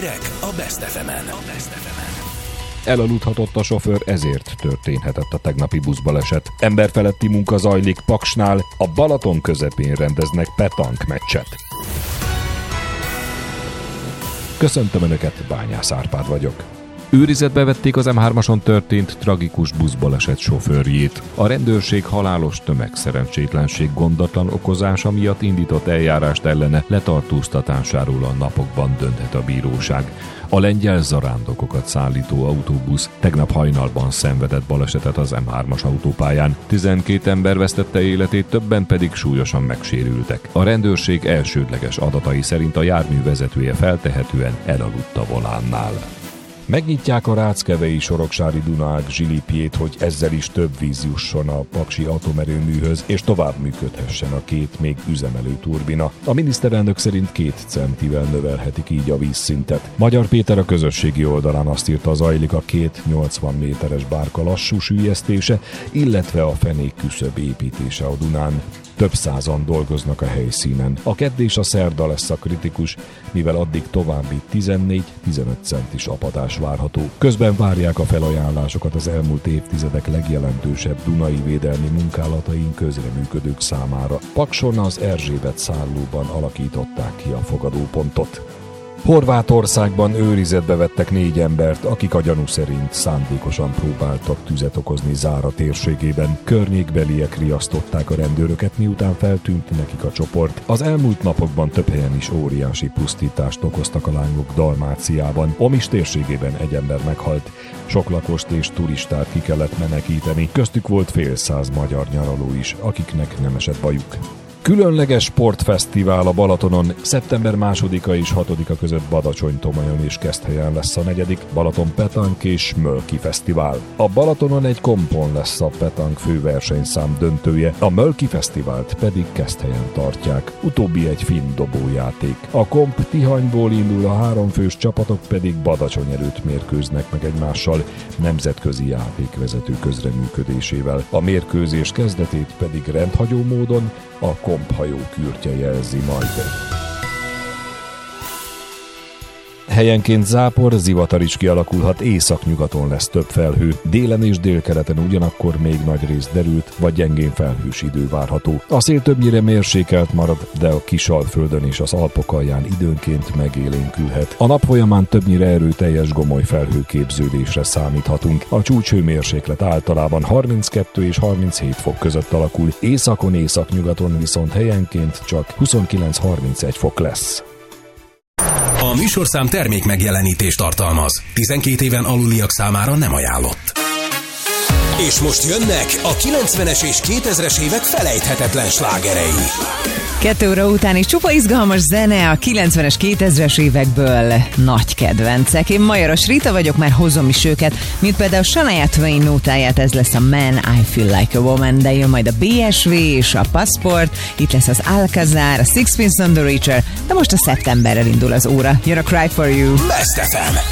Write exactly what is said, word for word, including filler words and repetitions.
Hírek a Best ef emen. Elaludhatott a sofőr, ezért történhetett a tegnapi buszbaleset. Emberfeletti munka zajlik Paksnál, a Balaton közepén rendeznek petank meccset. Köszöntöm Önöket, Bányász Árpád vagyok. Őrizetbe vették az em hármason történt tragikus buszbaleset sofőrjét. A rendőrség halálos tömegszerencsétlenség gondatlan okozása miatt indított eljárást ellene, letartóztatásáról a napokban dönthet a bíróság. A lengyel zarándokokat szállító autóbusz tegnap hajnalban szenvedett balesetet az em hármas autópályán. tizenkét ember vesztette életét, többen pedig súlyosan megsérültek. A rendőrség elsődleges adatai szerint a jármű vezetője feltehetően elaludt a volánnál. Megnyitják a Ráckevei Soroksári Dunaág zsilipjét, hogy ezzel is több víz jusson a paksi atomerőműhöz, és tovább működhessen a két még üzemelő turbina. A miniszterelnök szerint két centivel növelhetik így a vízszintet. Magyar Péter a közösségi oldalán azt írta, zajlik a két nyolcvan méteres bárka lassú süllyesztése, illetve a fenék küszöb építése a Dunán. Több százan dolgoznak a helyszínen. A kedd és a szerda lesz a kritikus, mivel addig további tizennégy-tizenöt centis apadás várható. Közben várják a felajánlásokat az elmúlt évtizedek legjelentősebb dunai védelmi munkálataink közreműködők számára. Pakson az Erzsébet szállóban alakították ki a fogadópontot. Horvátországban őrizetbe vettek négy embert, akik a gyanú szerint szándékosan próbáltak tüzet okozni Zára térségében. Környékbeliek riasztották a rendőröket, miután feltűnt nekik a csoport. Az elmúlt napokban több helyen is óriási pusztítást okoztak a lángok Dalmáciában. Omis térségében egy ember meghalt, sok lakost és turistát ki kellett menekíteni, köztük volt fél száz magyar nyaraló is, akiknek nem esett bajuk. Különleges sportfesztivál a Balatonon. Szeptember másodika és hatodika között Badacsony-Tomajon és Keszthelyen lesz a negyedik Balaton Petank és Mölki Fesztivál. A Balatonon egy kompon lesz a Petank főversenyszám döntője, a Mölki Fesztivált pedig Keszthelyen tartják. Utóbbi egy finn dobójáték. A komp Tihanyból indul, a háromfős csapatok pedig Badacsony előtt mérkőznek meg egymással nemzetközi játékvezető közreműködésével. A mérkőzés kezdetét pedig rendhagyó módon a komphajó kürtje jelzi majd. Helyenként zápor, zivatar is kialakulhat, északnyugaton lesz több felhő, délen és délkeleten ugyanakkor még nagyrészt derült vagy gyengén felhős idő várható. A szél többnyire mérsékelt marad, de a Kisalföldön és az Alpok alján időnként megélénkülhet. A nap folyamán többnyire erőteljes gomoly felhőképződésre számíthatunk. A csúcshőmérséklet általában harminckettő és harminchét fok között alakul, északon, északnyugaton viszont helyenként csak huszonkilenc-harmincegy fok lesz. A műsorszám termék megjelenítést tartalmaz. tizenkét éven aluliak számára nem ajánlott. És most jönnek a kilencvenes és kétezres évek felejthetetlen slágerei. Kettő óra után is csupa izgalmas zene a kilencvenes, kétezres évekből. Nagy kedvencek. Én Majoros Rita vagyok, már hozom is őket, mint például Shania Twain nótáját, ez lesz a Man, I Feel Like a Woman, de jön majd a bé es vé és a Passport, itt lesz az Alcazar, a Sixpence None the Richer, de most a szeptemberrel indul az óra. Jön a Cry For You. Best ef em,